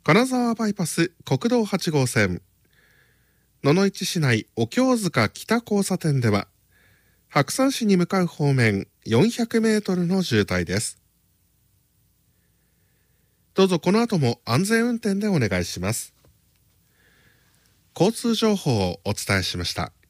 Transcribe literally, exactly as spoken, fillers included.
金沢バイパス国道はち号線野々市市内お経塚北交差点では白山市に向かう方面よんひゃくメートルの渋滞です。どうぞこの後も安全運転でお願いします。交通情報をお伝えしました。